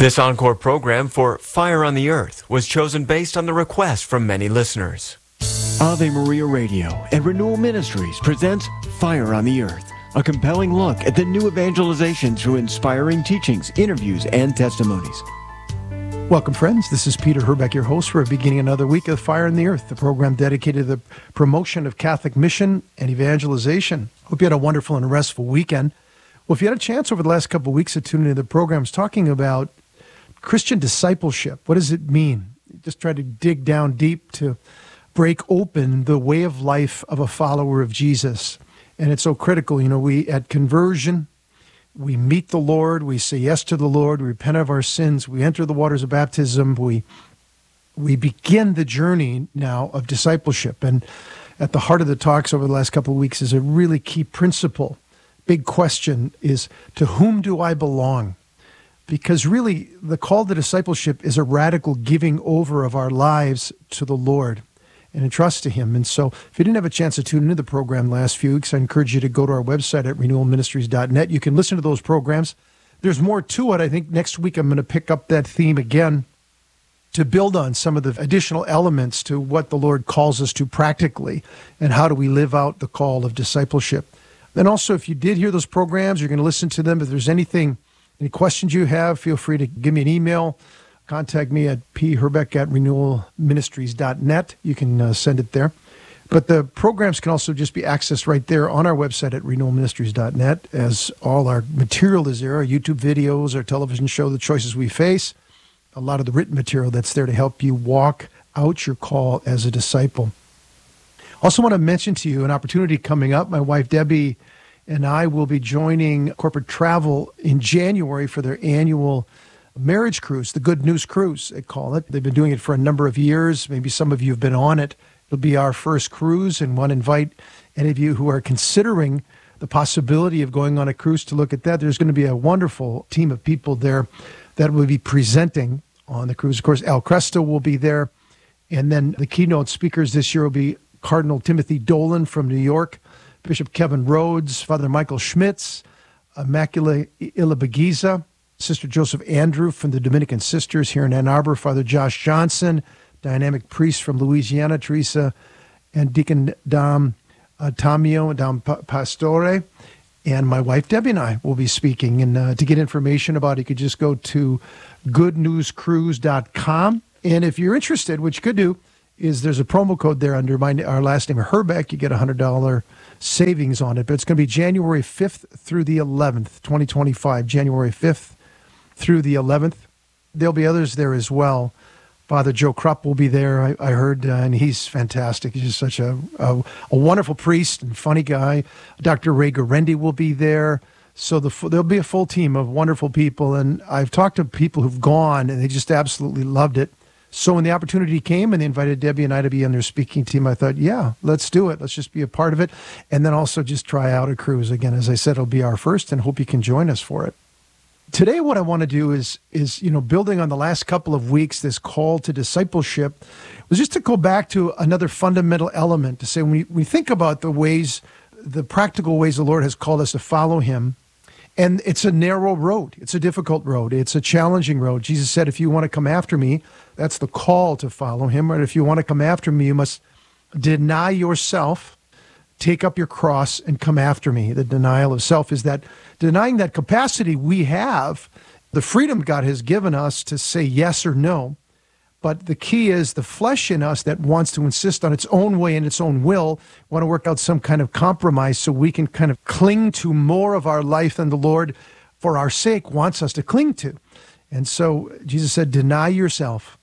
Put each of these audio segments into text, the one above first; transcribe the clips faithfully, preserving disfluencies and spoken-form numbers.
This encore program for Fire on the Earth was chosen based on the request from many listeners. Ave Maria Radio and Renewal Ministries presents Fire on the Earth, a compelling look at the new evangelization through inspiring teachings, interviews, and testimonies. Welcome, friends. This is Peter Herbeck, your host. We're beginning another week of Fire on the Earth, the program dedicated to the promotion of Catholic mission and evangelization. Hope you had a wonderful and restful weekend. Well, if you had a chance over the last couple of weeks to tune into the programs talking about Christian discipleship, what does it mean? Just try to dig down deep to break open the way of life of a follower of Jesus. And it's so critical. You know, we at conversion, we meet the Lord, we say yes to the Lord, we repent of our sins, we enter the waters of baptism, we we begin the journey now of discipleship. And at the heart of the talks over the last couple of weeks is a really key principle. Big question is, to whom do I belong? Because really, the call to discipleship is a radical giving over of our lives to the Lord and entrust to Him. And so if you didn't have a chance to tune into the program last few weeks, I encourage you to go to our website at renewal ministries dot net. You can listen to those programs. There's more to it. I think next week I'm going to pick up that theme again to build on some of the additional elements to what the Lord calls us to practically and how do we live out the call of discipleship. And also, if you did hear those programs, you're going to listen to them. If there's anything, any questions you have, feel free to give me an email. Contact me at p herbeck at renewal ministries dot net. You can uh, send it there. But the programs can also just be accessed right there on our website at renewal ministries dot net, as all our material is there, our YouTube videos, our television show, The Choices We Face, a lot of the written material that's there to help you walk out your call as a disciple. Also want to mention to you an opportunity coming up. My wife, Debbie, and I will be joining Corporate Travel in January for their annual marriage cruise, the Good News Cruise, they call it. They've been doing it for a number of years. Maybe some of you have been on it. It'll be our first cruise, and want to invite any of you who are considering the possibility of going on a cruise to look at that. There's going to be a wonderful team of people there that will be presenting on the cruise. Of course, Al Cresto will be there, and then the keynote speakers this year will be Cardinal Timothy Dolan from New York, Bishop Kevin Rhodes, Father Michael Schmitz, Immaculate Ilibagiza, Sister Joseph Andrew from the Dominican Sisters here in Ann Arbor, Father Josh Johnson, dynamic priest from Louisiana, Teresa, and Deacon Dom uh, Tamio, Dom pa- Pastore, and my wife Debbie and I will be speaking. And uh, to get information about it, you could just go to good news cruise dot com. And if you're interested, which you could do, is there's a promo code there under my our last name, Herbeck. You get a one hundred dollars savings on it. But it's going to be January fifth through the eleventh, twenty twenty-five, January fifth through the eleventh. There'll be others there as well. Father Joe Krupp will be there, I, I heard, uh, and he's fantastic. He's just such a, a, a wonderful priest and funny guy. Doctor Ray Garendi will be there. So the, there'll be a full team of wonderful people. And I've talked to people who've gone, and they just absolutely loved it. So when the opportunity came and they invited Debbie and I to be on their speaking team, I thought, yeah, let's do it. Let's just be a part of it. And then also just try out a cruise. Again, as I said, it'll be our first, and hope you can join us for it. Today, what I want to do is, is you know, building on the last couple of weeks, this call to discipleship, was just to go back to another fundamental element, to say when we, we think about the ways, the practical ways the Lord has called us to follow Him, and it's a narrow road. It's a difficult road. It's a challenging road. Jesus said, if you want to come after me, that's the call to follow Him. And if you want to come after me, you must deny yourself, take up your cross, and come after me. The denial of self is that denying that capacity we have, the freedom God has given us to say yes or no. But the key is the flesh in us that wants to insist on its own way and its own will, want to work out some kind of compromise so we can kind of cling to more of our life than the Lord, for our sake, wants us to cling to. And so Jesus said, deny yourself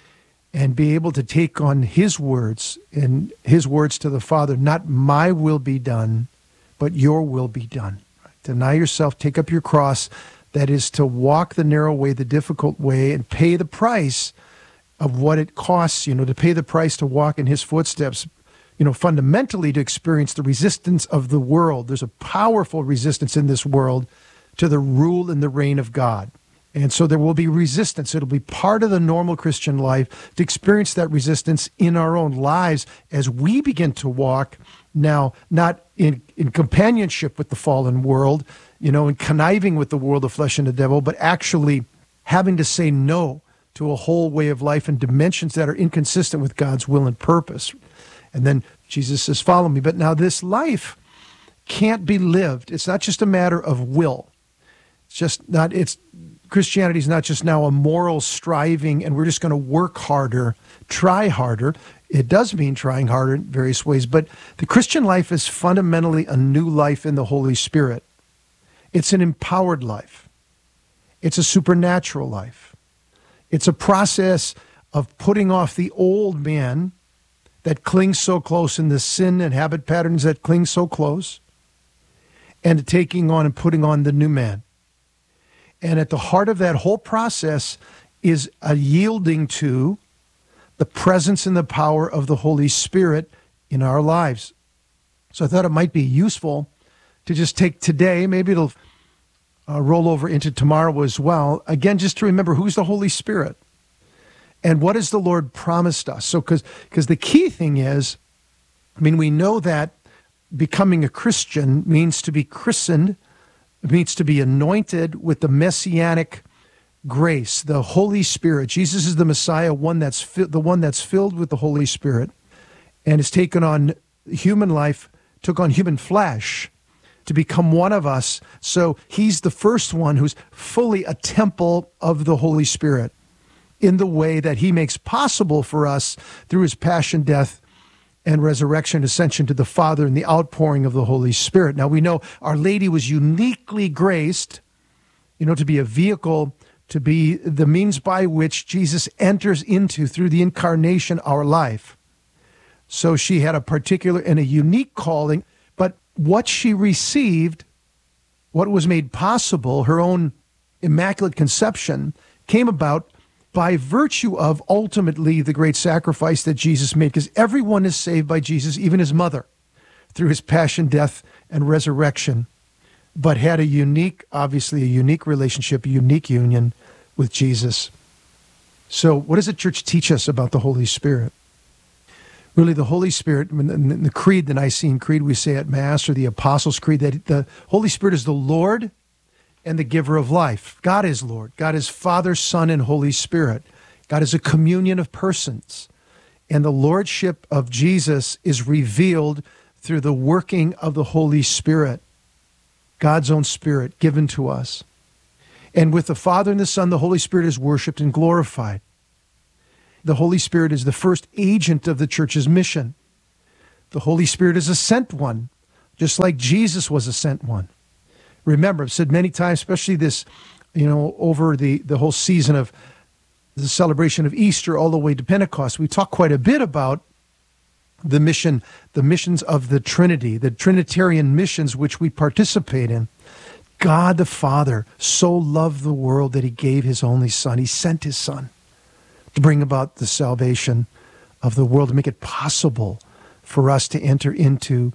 and be able to take on His words, and His words to the Father, not my will be done, but your will be done. Deny yourself, take up your cross, that is to walk the narrow way, the difficult way, and pay the price of what it costs, you know, to pay the price to walk in His footsteps, you know, fundamentally to experience the resistance of the world. There's a powerful resistance in this world to the rule and the reign of God. And so there will be resistance. It'll be part of the normal Christian life to experience that resistance in our own lives as we begin to walk now, not in, in companionship with the fallen world, you know, in conniving with the world of flesh and the devil, but actually having to say no to a whole way of life and dimensions that are inconsistent with God's will and purpose. And then Jesus says, follow me. But now this life can't be lived. It's not just a matter of will. It's just not, it's, Christianity is not just now a moral striving and we're just going to work harder, try harder. It does mean trying harder in various ways, but the Christian life is fundamentally a new life in the Holy Spirit. It's an empowered life. It's a supernatural life. It's a process of putting off the old man that clings so close and the sin and habit patterns that cling so close, and taking on and putting on the new man. And at the heart of that whole process is a yielding to the presence and the power of the Holy Spirit in our lives. So I thought it might be useful to just take today, maybe it'll uh, roll over into tomorrow as well, again, just to remember who's the Holy Spirit and what has the Lord promised us. So because because the key thing is, I mean, we know that becoming a Christian means to be christened. It means to be anointed with the messianic grace, the Holy Spirit. Jesus is the Messiah, one that's fi- the one that's filled with the Holy Spirit and has taken on human life, took on human flesh to become one of us. So he's the first one who's fully a temple of the Holy Spirit in the way that he makes possible for us through his passion, death, and resurrection, ascension to the Father, and the outpouring of the Holy Spirit. Now, we know Our Lady was uniquely graced, you know, to be a vehicle, to be the means by which Jesus enters into, through the incarnation, our life. So she had a particular and a unique calling, but what she received, what was made possible, her own immaculate conception, came about by virtue of ultimately the great sacrifice that Jesus made, because everyone is saved by Jesus, even his mother, through his passion, death, and resurrection, but had a unique, obviously a unique relationship, a unique union with Jesus. So what does the church teach us about the Holy Spirit? Really, the Holy Spirit, in the creed, the Nicene Creed we say at Mass, or the Apostles' Creed, that the Holy Spirit is the Lord and the giver of life. God is Lord. God is Father, Son, and Holy Spirit. God is a communion of persons. And the lordship of Jesus is revealed through the working of the Holy Spirit, God's own Spirit given to us. And with the Father and the Son, the Holy Spirit is worshiped and glorified. The Holy Spirit is the first agent of the church's mission. The Holy Spirit is a sent one, just like Jesus was a sent one. Remember, I've said many times, especially this, you know, over the, the whole season of the celebration of Easter all the way to Pentecost, we talk quite a bit about the mission, the missions of the Trinity, the Trinitarian missions which we participate in. God the Father so loved the world that he gave his only Son. He sent his Son to bring about the salvation of the world, to make it possible for us to enter into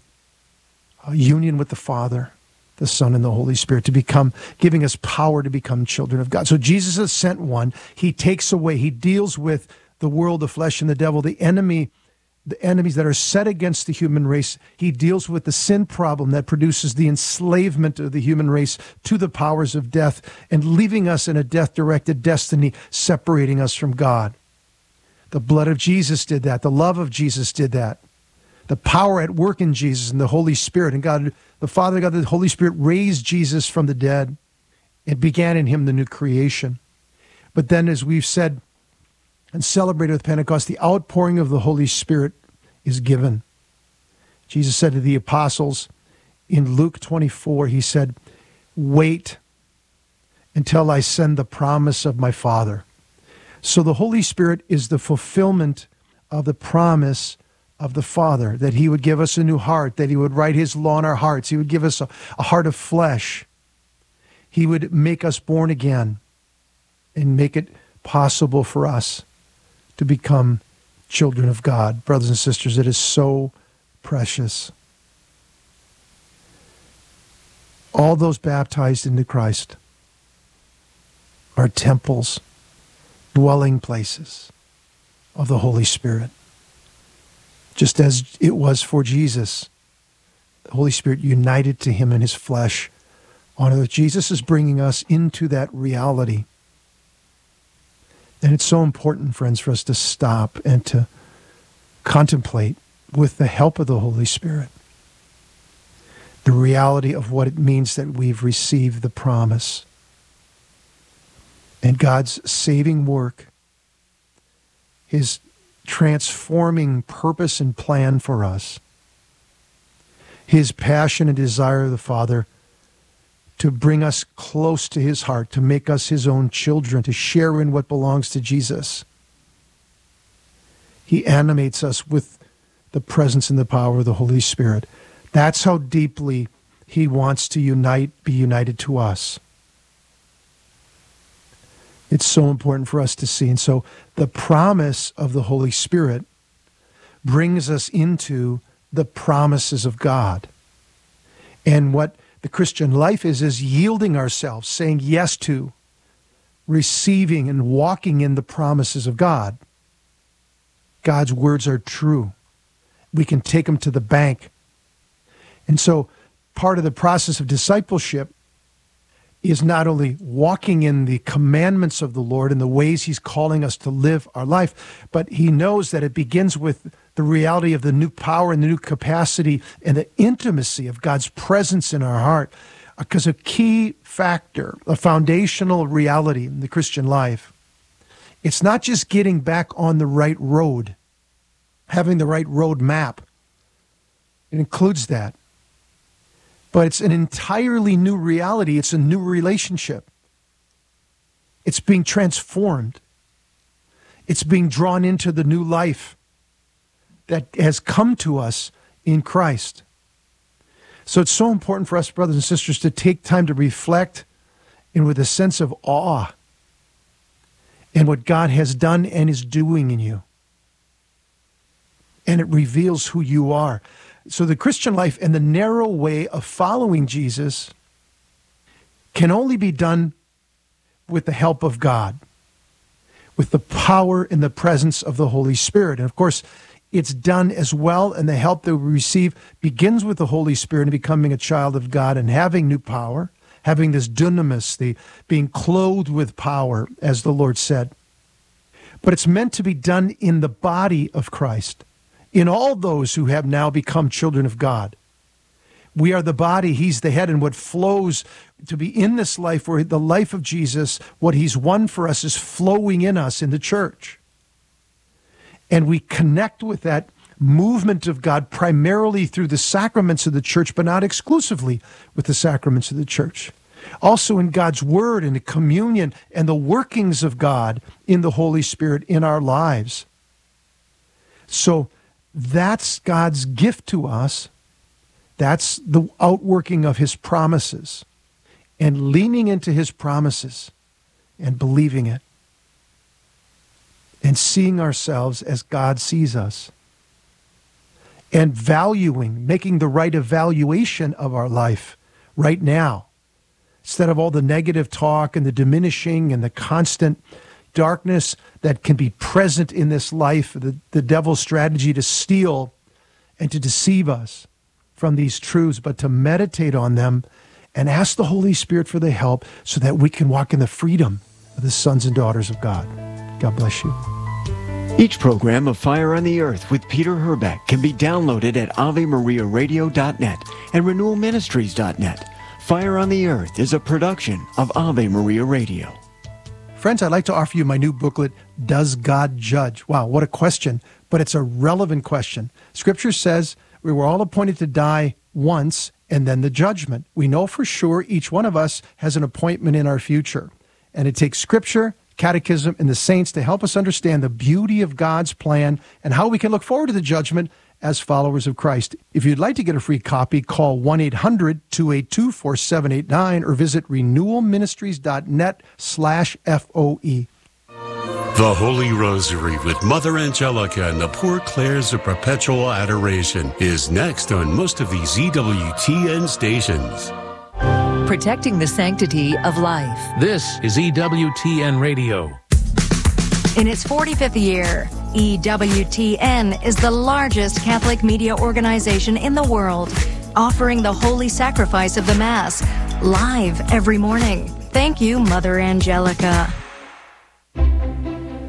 a union with the Father, the Son, and the Holy Spirit, to become, giving us power to become children of God. So Jesus is sent one. He takes away, he deals with the world, the flesh, and the devil, the enemy, the enemies that are set against the human race. He deals with the sin problem that produces the enslavement of the human race to the powers of death and leaving us in a death-directed destiny, separating us from God. The blood of Jesus did that. The love of Jesus did that. The power at work in Jesus and the Holy Spirit, and God, the Father, God, the Holy Spirit raised Jesus from the dead and began in him the new creation. But then, as we've said and celebrated with Pentecost, the outpouring of the Holy Spirit is given. Jesus said to the apostles in Luke twenty-four, he said, wait until I send the promise of my Father. So the Holy Spirit is the fulfillment of the promise of the Father, that he would give us a new heart, that he would write his law in our hearts. He would give us a, a heart of flesh. He would make us born again and make it possible for us to become children of God. Brothers and sisters, it is so precious. All those baptized into Christ are temples, dwelling places of the Holy Spirit. Just as it was for Jesus, the Holy Spirit united to him in his flesh on earth. Jesus is bringing us into that reality. And it's so important, friends, for us to stop and to contemplate with the help of the Holy Spirit the reality of what it means that we've received the promise and God's saving work, his transforming purpose and plan for us, his passion and desire of the Father to bring us close to his heart, to make us his own children, to share in what belongs to Jesus. He animates us with the presence and the power of the Holy Spirit. That's how deeply he wants to unite, be united to us. It's so important for us to see. And so the promise of the Holy Spirit brings us into the promises of God. And what the Christian life is, is yielding ourselves, saying yes to, receiving and walking in the promises of God. God's words are true. We can take them to the bank. And so part of the process of discipleship is not only walking in the commandments of the Lord and the ways he's calling us to live our life, but he knows that it begins with the reality of the new power and the new capacity and the intimacy of God's presence in our heart. Because a key factor, a foundational reality in the Christian life, it's not just getting back on the right road, having the right road map. It includes that. But it's an entirely new reality. It's a new relationship. It's being transformed. It's being drawn into the new life that has come to us in Christ. So it's so important for us, brothers and sisters, to take time to reflect and with a sense of awe in what God has done and is doing in you. And it reveals who you are. So the Christian life and the narrow way of following Jesus can only be done with the help of God, with the power and the presence of the Holy Spirit. And of course, it's done as well, and the help that we receive begins with the Holy Spirit and becoming a child of God and having new power, having this dunamis, the being clothed with power, as the Lord said. But it's meant to be done in the body of Christ, in all those who have now become children of God. We are the body, he's the head, and what flows to be in this life, where the life of Jesus, what he's won for us, is flowing in us in the church. And we connect with that movement of God primarily through the sacraments of the church, but not exclusively with the sacraments of the church. Also in God's word and the communion and the workings of God in the Holy Spirit in our lives. So that's God's gift to us. That's the outworking of his promises, and leaning into his promises and believing it and seeing ourselves as God sees us and valuing, making the right evaluation of our life right now, instead of all the negative talk and the diminishing and the constant darkness that can be present in this life, the, the devil's strategy to steal and to deceive us from these truths, but to meditate on them and ask the Holy Spirit for the help so that we can walk in the freedom of the sons and daughters of God. God bless you. Each program of Fire on the Earth with Peter Herbeck can be downloaded at ave maria radio dot net and renewal ministries dot net. Fire on the Earth is a production of Ave Maria Radio. Friends, I'd like to offer you my new booklet, Does God Judge? Wow, what a question, but it's a relevant question. Scripture says we were all appointed to die once and then the judgment. We know for sure each one of us has an appointment in our future. And it takes Scripture, Catechism, and the saints to help us understand the beauty of God's plan and how we can look forward to the judgment as followers of Christ. If you'd like to get a free copy, call one eight hundred two eight two four seven eight nine or visit renewal ministries dot net slash F O E. The Holy Rosary with Mother Angelica and the Poor Clares of Perpetual Adoration is next on most of these E W T N stations. Protecting the sanctity of life. This is E W T N Radio. In its forty-fifth year, E W T N is the largest Catholic media organization in the world, offering the holy sacrifice of the Mass live every morning. Thank you, Mother Angelica.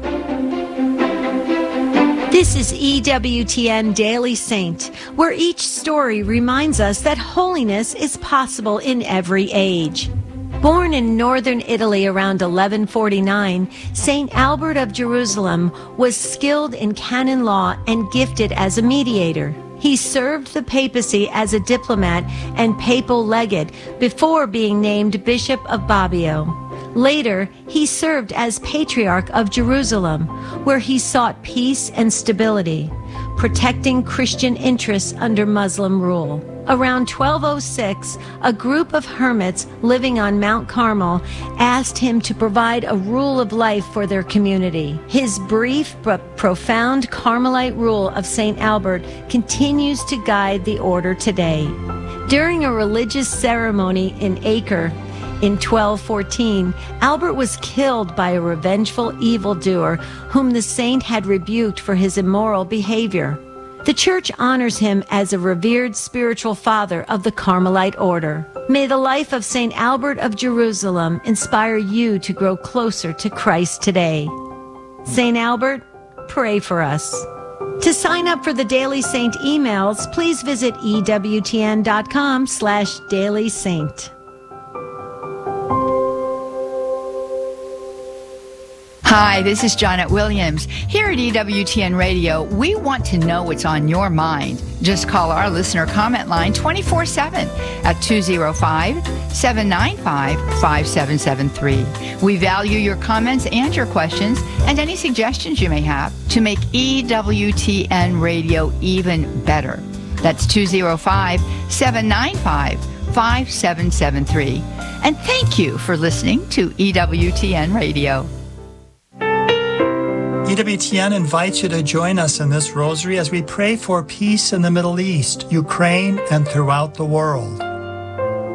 This is E W T N Daily Saint, where each story reminds us that holiness is possible in every age. Born in northern Italy around eleven forty-nine, Saint Albert of Jerusalem was skilled in canon law and gifted as a mediator. He served the papacy as a diplomat and papal legate before being named Bishop of Bobbio. Later, he served as Patriarch of Jerusalem, where he sought peace and stability, protecting Christian interests under Muslim rule. Around twelve oh six, a group of hermits living on Mount Carmel asked him to provide a rule of life for their community. His brief but profound Carmelite rule of Saint Albert continues to guide the order today. During a religious ceremony in Acre, in twelve fourteen, Albert was killed by a revengeful evildoer whom the saint had rebuked for his immoral behavior. The Church honors him as a revered spiritual father of the Carmelite order. May the life of Saint Albert of Jerusalem inspire you to grow closer to Christ today. Saint Albert, pray for us. To sign up for the Daily Saint emails, please visit ewtn.com slash Daily Saint. Hi, this is Janet Williams. Here at E W T N Radio, we want to know what's on your mind. Just call our listener comment line twenty-four seven at two oh five, seven nine five, five seven seven three. We value your comments and your questions and any suggestions you may have to make E W T N Radio even better. That's two oh five, seven nine five, five seven seven three. And thank you for listening to E W T N Radio. E W T N invites you to join us in this rosary as we pray for peace in the Middle East, Ukraine, and throughout the world.